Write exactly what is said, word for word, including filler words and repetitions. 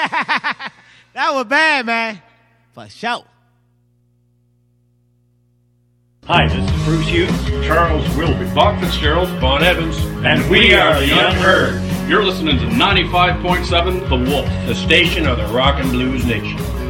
That was bad, man. For sure. Hi, this is Bruce Hughes, Charles Wilby, Bob Fitzgerald, Vaughn Evans, and we are the Unheard. You're listening to ninety-five point seven The Wolf, the station of the Rock and Blues Nation.